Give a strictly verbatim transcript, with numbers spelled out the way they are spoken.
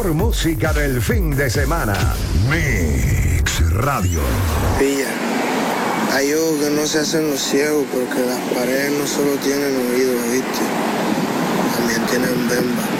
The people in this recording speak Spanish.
Música del fin de semana. Mix Radio. Pilla, hay ojos que no se hacen los ciegos porque las paredes no solo tienen oídos, ¿viste? También tienen bemba.